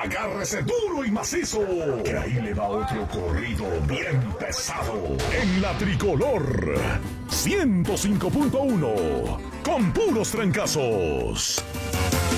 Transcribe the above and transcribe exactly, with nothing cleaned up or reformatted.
Agárrese duro y macizo, que ahí le va otro corrido bien pesado. En la Tricolor ciento cinco punto uno, con puros trancazos.